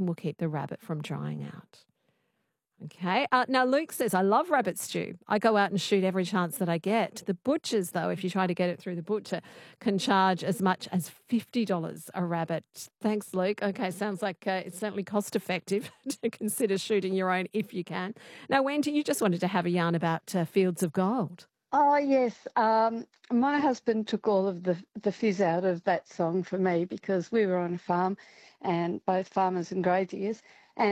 and will keep the rabbit from drying out. Okay. Now, Luke says, I love rabbit stew. I go out and shoot every chance that I get. The butchers, though, if you try to get it through the butcher, can charge as much as $50 a rabbit. Thanks, Luke. Okay, sounds like it's certainly cost effective to consider shooting your own if you can. Now, Wendy, you just wanted to have a yarn about Fields of Gold. Oh, yes. My husband took all of the fizz out of that song for me because we were on a farm and both farmers and graziers.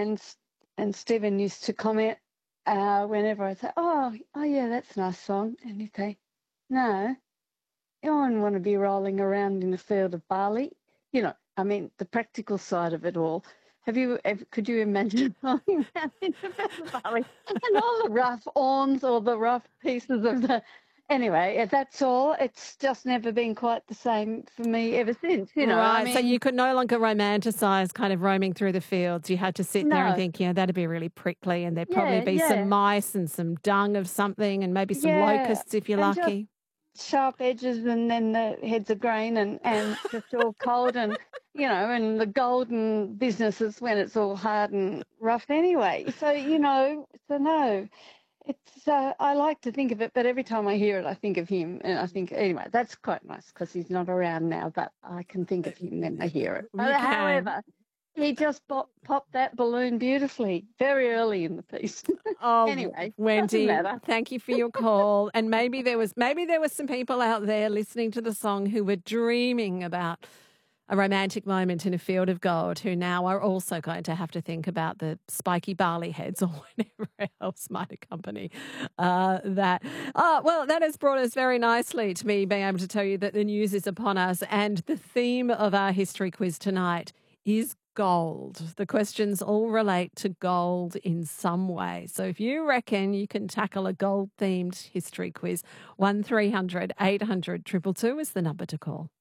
And Stephen used to comment whenever I say, oh, yeah, that's a nice song. And he'd say, no, you don't want to be rolling around in a field of barley. You know, I mean, the practical side of it all. Could you imagine rolling around in a field of barley and all the rough awns or the rough pieces of the... Anyway, that's all. It's just never been quite the same for me ever since, you know. Right, I mean, so you could no longer romanticise kind of roaming through the fields. You had to sit there and think, that'd be really prickly and there'd probably be some mice and some dung of something and maybe some locusts if you're lucky. Sharp edges and then the heads of grain and just all cold and, you know, and the golden business is when it's all hard and rough anyway. So, you know, no. It's I like to think of it, but every time I hear it, I think of him, and I think anyway that's quite nice because he's not around now. But I can think of him when I hear it. However, he just popped that balloon beautifully very early in the piece. Oh, anyway, Wendy, thank you for your call. And maybe there was some people out there listening to the song who were dreaming about a romantic moment in a field of gold who now are also going to have to think about the spiky barley heads or whatever else might accompany that. Well, that has brought us very nicely to me being able to tell you that the news is upon us and the theme of our history quiz tonight is gold. The questions all relate to gold in some way. So if you reckon you can tackle a gold-themed history quiz, 1300 800 222 is the number to call.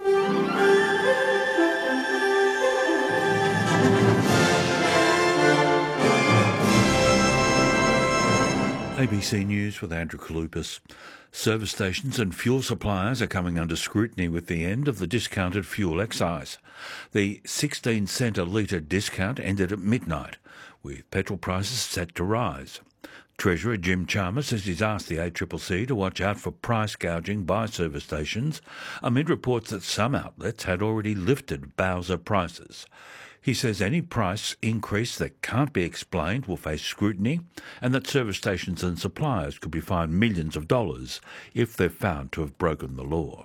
ABC News with Andrew Kalupas. Service stations and fuel suppliers are coming under scrutiny with the end of the discounted fuel excise. The 16 cent a litre discount ended at midnight, with petrol prices set to rise. Treasurer Jim Chalmers says he's asked the ACCC to watch out for price gouging by service stations amid reports that some outlets had already lifted Bowser prices. He says any price increase that can't be explained will face scrutiny and that service stations and suppliers could be fined millions of dollars if they're found to have broken the law.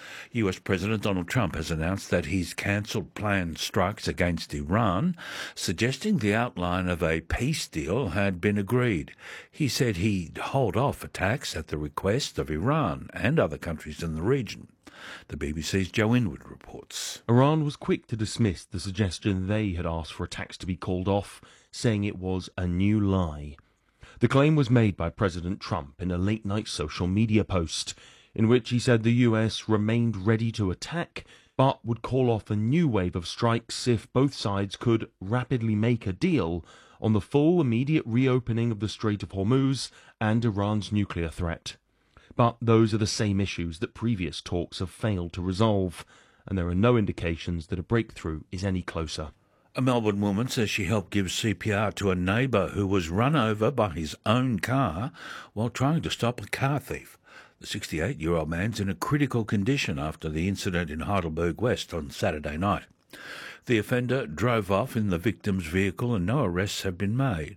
US President Donald Trump has announced that he's cancelled planned strikes against Iran, suggesting the outline of a peace deal had been agreed. He said he'd hold off attacks at the request of Iran and other countries in the region. The BBC's Joe Inwood reports. Iran was quick to dismiss the suggestion they had asked for attacks to be called off, saying it was a new lie. The claim was made by President Trump in a late-night social media post, in which he said the US remained ready to attack, but would call off a new wave of strikes if both sides could rapidly make a deal on the full immediate reopening of the Strait of Hormuz and Iran's nuclear threat. But those are the same issues that previous talks have failed to resolve, and there are no indications that a breakthrough is any closer. A Melbourne woman says she helped give CPR to a neighbour who was run over by his own car while trying to stop a car thief. The 68-year-old man's in a critical condition after the incident in Heidelberg West on Saturday night. The offender drove off in the victim's vehicle and no arrests have been made.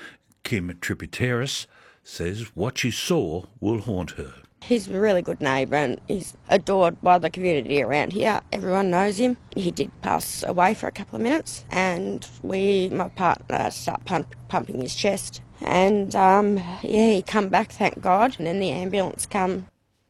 Kim Tripiteris says what she saw will haunt her. He's a really good neighbour and he's adored by the community around here. Everyone knows him. He did pass away for a couple of minutes and my partner started pumping his chest. And, he come back, thank God, and then the ambulance come.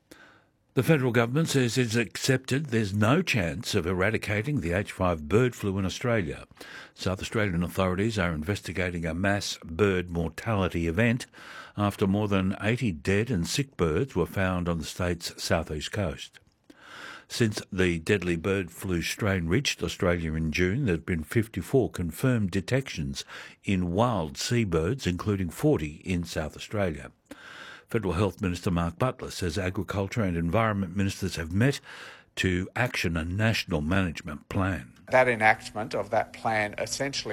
The federal government says it's accepted there's no chance of eradicating the H5 bird flu in Australia. South Australian authorities are investigating a mass bird mortality event after more than 80 dead and sick birds were found on the state's southeast coast. Since the deadly bird flu strain reached Australia in June, there have been 54 confirmed detections in wild seabirds, including 40 in South Australia. Federal Health Minister Mark Butler says Agriculture and Environment ministers have met to action a national management plan. That enactment of that plan essentially